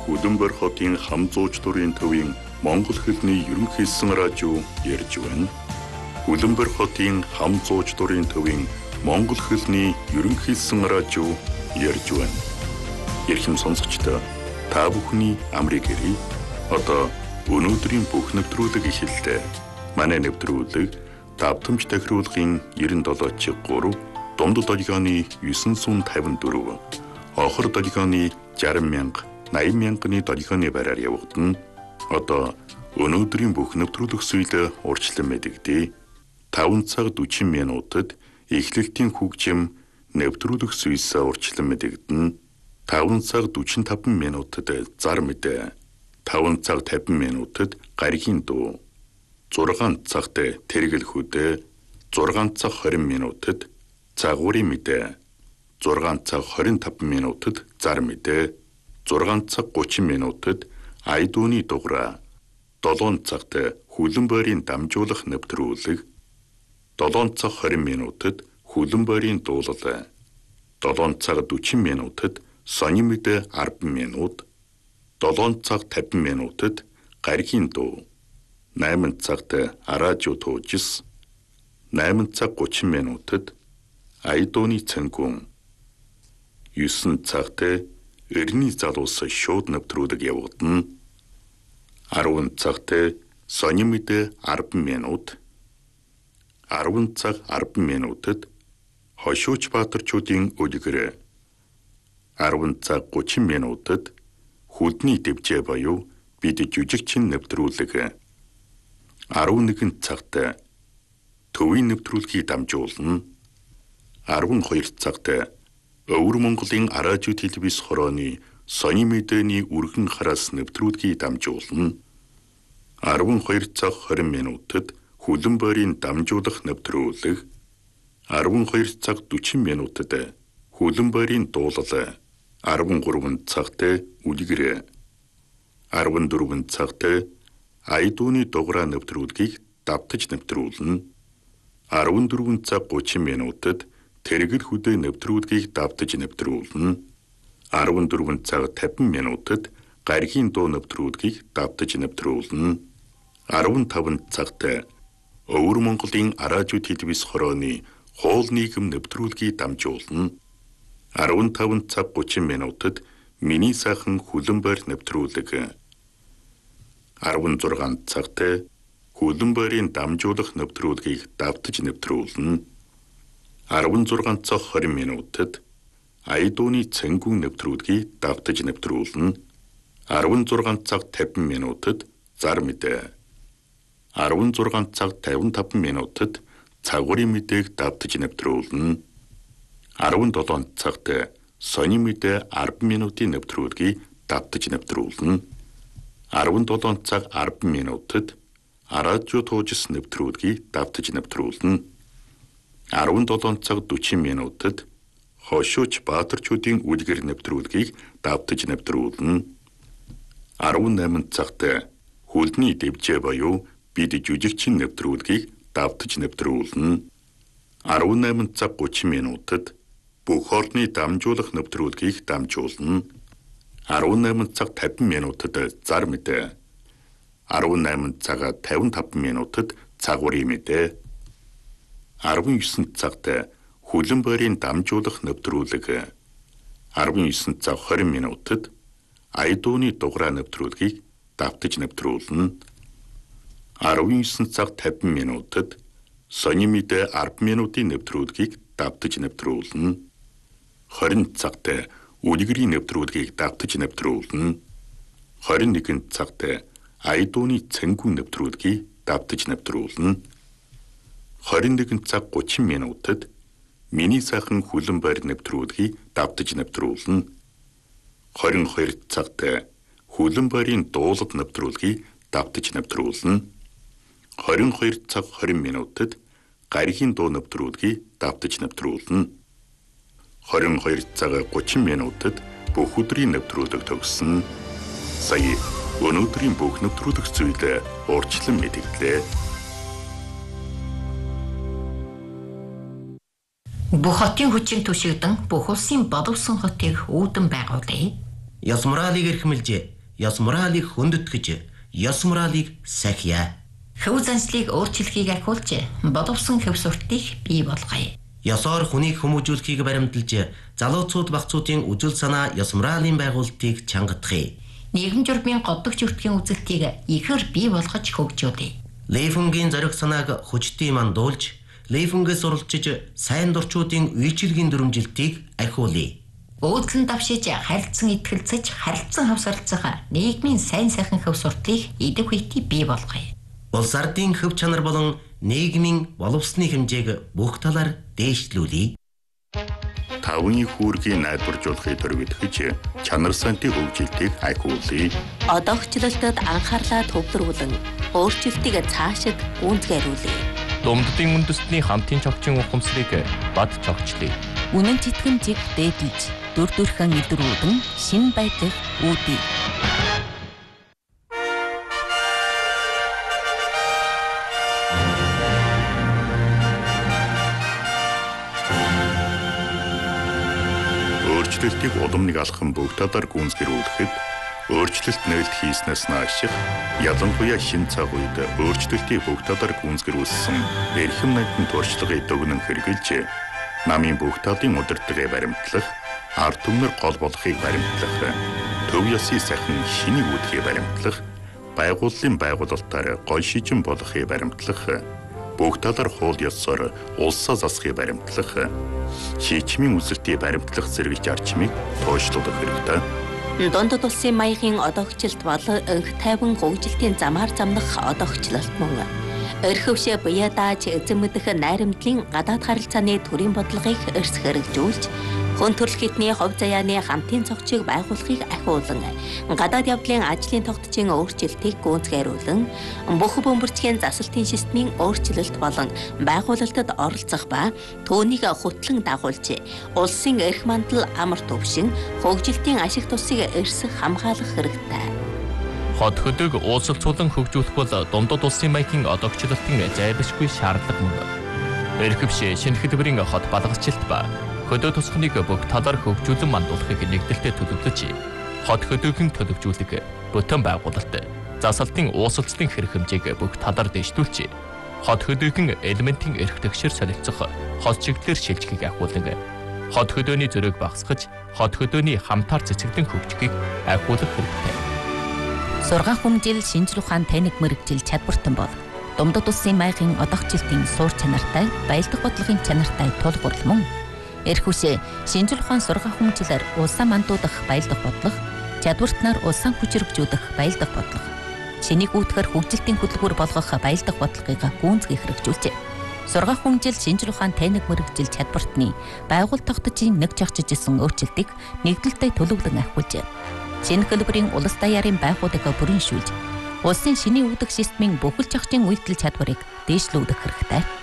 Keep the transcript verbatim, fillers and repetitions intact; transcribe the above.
Улаанбаатар хотын хам зууч дурын төвийн Монгол хэлний ерөнхийсэн радио ярьж байна. Улаанбаатар хотын хам зууч дурын төвийн Монгол хэлний ерөнхийсэн радио ярьж байна. Эрхэм сонсогчдоо та бүхний амрыг ирье. Одоо өнөөдрийн бүх нэвтрүүлэг эхэллээ. Манай нэвтрүүлэг давтамж тахируулгын девяносто семь три, дундад долгионы девятьсот пятьдесят четыре, хохор долгионы шестьдесят мянга, восемьдесят мянганы долгионы бараар явагдана. Одоо өнөөдрийн бүх нэвтрүүлэг суйлаа урьдчилан мэдэгдээ. таван цаг сорок минутад эхлэлтийн хөгжим нэвтрүүлэг суйлсаа урьдчилан мэдэгдэнэ. таван цаг сорок пять минутад зар мэдээ. таван цаг пятьдесят минутад гаригийн дуу. зургаан цагт тэргэл хөдөө. зургаан цаг двадцать минутад цагуурын мэдээ. зургаан цаг двадцать пять минутад зар мэдээ. зургаан цаг тридцать минутад айдууны дуграа. долоон цагт Улаанбаатарын дамжуулах нэвтрүүлэг. долоон цаг двадцать минутад Улаанбаатарын дуулал. долоон цаг сорок минутад сонин мэдээ десять минут. долоон цаг пятьдесят минутад гаригийн дуу. восемь цагт радио туужис. восемь цаг тридцать минутад айдууны цэнгүүн. девять цагт эртний залуус шууд нэвтрүүлэг явагдана. десять цагт сонин мэдээ десять минут. десять цаг десять минутад хошууч баатарчуудын үлгэр. десять цаг тридцать минутад хүлдний дэвжээ буюу бид жүжигчин нэвтрүүлэг. одиннадцать цагт төвийн нэвтрүүлгийг дамжуулна. двадцать deux цагт Өвөр Монголын радио телевиз хорооны сонин мэдээний үргэн хараас нэвтрүүлгийг дамжуулна. двадцать deux цаг двадцать минутад Улаанбаатарын дамжуулах нэвтрүүлэг. двадцать deux цаг сорок минутад Улаанбаатарын дуулал. двадцать три цагт үлгэр. двадцать четыре цагт айдууны дуграа нэвтрүүлгийг давтаж нэвтрүүлнэ. двадцать четыре цаг тридцать минутад тэргэл хөдөө нэвтрүүлгийг давтаж нэвтрүүлнэ. двадцать четыре цаг пятьдесят минутад гаригийн дуу нэвтрүүлгийг давтаж нэвтрүүлнэ. пятьдесят пять цагт Өвөр Монголын радио телевиз хорооны хоол нийгэм нэвтрүүлгийг дамжуулна. пятьдесят пять цаг тридцать минутад миний сайхан Улаанбаатар нэвтрүүлэг. шестнадцать цагт Улаанбаатарын дамжуулах нэвтрүүлгийг давтаж нэвтрүүлнэ. шестнадцать цаг двадцать минутад айдууны цэнгүүн нэвтрүүлгийг давтаж нэвтрүүлнэ. шестнадцать цаг пятьдесят минутад зар мэдээ. шестнадцать цаг пятьдесят пять минутад цагуурын мэдээг давтаж нэвтрүүлнэ. десять цагт сонин мэдээ десять минутын нэвтрүүлгийг давтаж нэвтрүүлнэ. десять цаг десять минутад радио туужис нэвтрүүлгийг давтаж нэвтрүүлнэ. десять цаг сорок минутад хошууч баатарчуудын үлгэр нэвтрүүлгийг давтаж нэвтрүүлнэ. десять цагт хүлдний дэвжээ буюу бид жүжигчин нэвтрүүлгийг давтаж нэвтрүүлнэ. десять цаг тридцать минутад бүх орны дамжуулах нэвтрүүлгийг дамжуулна. десять цаг пятьдесят минутад зар мэдээ. десять цаг пятьдесят пять минутад цагуурын мэдээ. девятнадцать цагт Улаанбаатарын дамжуулах нэвтрүүлэг. девятнадцать цаг двадцать минутад айдууны дуграа нэвтрүүлгийг давтаж нэвтрүүлнэ. девятнадцать цаг пятьдесят минутад сонин мэдээ десять минутын нэвтрүүлгийг давтаж нэвтрүүлнэ. двадцать цагт үлгэрийн нэвтрүүлгийг давтаж нэвтрүүлнэ. двадцать один цагт айдууны цэнгүүн нэвтрүүлгийг давтаж нэвтрүүлнэ. двадцать один цаг тридцать минутад миний сайхан Улаанбаатар нэвтрүүлгийг давтаж нэвтрүүлнэ. двадцать два цагт Улаанбаатарын дуулал нэвтрүүлгийг давтаж нэвтрүүлнэ. двадцать два цаг двадцать минутад гаригийн дуу нэвтрүүлгийг давтаж нэвтрүүлнэ. двадцать два цаг тридцать минутад бүх өдрийн нэвтрүүлэг төгссөн. Сая өнөөдрийн бүх нэвтрүүлэг зүйлээ урьдчилан мэдээллээ. Бүх хотын хүчин түшигдэн бүх улсын боловсон хотыг үүдэн байгуулъя. Ёс моралыг эрхэмлж ёс моралийг хөндөтгэж, ёс моралыг сахиа. Хөв заншлыг өөрчлөхийг ахиулж, боловсон хөв суртыг бий болгоё. Ёсоор хүнийг хүмүүжүүлэхийг баримталж, залууцууд багцуудын үжил санаа ёс моралын байгуулалтыг чангадахыг. Нийгэм журмын годдогч өртгийн үзэлтийг ихээр бий болгож хөгжүүлье. Лейфунгийн зориг санааг хүчтэй мандуулж, Лейфунгээс уралчиж сайн дурчуудын үйлчилгийн дүрмжилтийг ахиулъя. Өөдлөн давшиж харилцан итгэлцэж харилцан хавсарлцах нийгмийн сайн сайхан хөв суртыг идэв хүйти бий болгоё. Улс ардын хөв чанар болон нийгмийн боловсны хэмжээг бүх талаар дээшлүүлье. Тавны хүүргийн найдваржуулахыг төрөвдөж чанар сантын хөгжилтийг ахиулъя. Одоогчлолтод анхаарлаа төвлөрүүлэн өөрчлөлтийг цаашид гүйцэтгүүлье. Думддын үндэстний хамтын цогцын ухамсарыг бад цогчлъя. Үнэн тэтгэмжийг дээдлж, дүр төрхөн илрүүлэн шин байдлыг үүдье. Өөрчлөлтийг удамныг алхам бүх талаар гүйцэтгүүлэхэд өөрчлөлт нээлт хийснээс нааших ялангуяа шин цаг үед өөрчлөлтийг бүх талаар гүйцэтгүүлсэн эрхэм найдын туршлагыг дүгнэн хэрэгжилж намын бүх талын удирдлагыг баримтлах, ард түмнэр гол болохыг баримтлах, төв ёсны сайхан шинийг үүдхийг баримтлах, байгууллын байгуулалтаар гол шижин болохыг баримтлах, бүх талаар хууль ёсоор улсаа засахыг баримтлах, шийдвэрийн үзэлтийг баримтлах зэрэг зарчмыг тооцоолох хэрэгтэй. Дундад улсын маягийн одоогчлолт бол өнх тайван хөгжилтийн замаар замнах одоогчлолт мөн. Өрхөвшөө буяа дааж эзэн мэдэх найрамдлын гадаад харилцааны төрийн бодлогыг эрс хэрэгжүүлж, хүн төрөл хитний хувь заяаны хамтын цогцыг байгуулахыг ахиулан, гадаад явдлын ажлын тогтцын өөрчлөлтийг гүйцэтгүүлэн, бүх бөмбөрчгийн засалтын системийн өөрчлөлт болон байгуулалтад оролцох ба түүнийг хөтлөн дагуулж, улсын эрх мандал амар төвшин хөгжилтийн ашиг тусыг эрс хамгаалах хэрэгтэй. Хот хөдөг уулзалцуулан хөгжүүлэх бол дундад улсын маягийн одоогчлолтын зайлшгүй шаардлага мөн. Эрхэвшээ шинэ хэлбэрийн хот балгачлалт ба хөдөө тусахныг бүх талаар хөгжүүлэн мандуулахыг нэгдэлтэд төлөвлөж, хот хөдөөгийн төлөвжүүлэг, бүтэн байгуулалт, засалтын уусалцлын хэрэг хэмжээг бүх талаар дэвшүүлж, хот хөдөөгийн элементийн эрх тэгшэр солилцох хот чиглэлээр шилжихийг ахиулан, хот хөдөөний зөрөөг багасгаж, хот хөдөөний хамтаар цэцэглэн хөгжихийг ахиулах хэрэгтэй. Сургаан хүмжил шинжлэх ухаан таниг мэрэгжил чадвартан бол дундад улсын маягийн одоогчлолтын суур чанартай, баялаг бодлогын чанартай тулгуурлал мөн. Эрхүшээ шинжлэх ухаан сургаан хүмжилээр улсаа мандуудах баялаг бодлого, чадвартнаар улсаа хүчрэгжүүлэх баялаг бодлого, шинийг үүдхэр хөгжилтийн хөтөлбөр болгох баялаг бодлогыг гүйцэтгэх хэрэгжүүлжээ. Сургаан хүмжил шинжлэх ухаан таниг мэрэгжил чадвартны байгууллага тогтцын нэг жагчж исэн өөрчлөлтийг нэгдэлтэд төлөвлөн ахиулжээ. Шинэ хэлбэрийн улс даяарын байгууллагыг бүрэншүүлж, улсын шинийн үүдэх системийн бүхэл зохицын үйлдэл чадварыг дээшлүүлэх хэрэгтэй.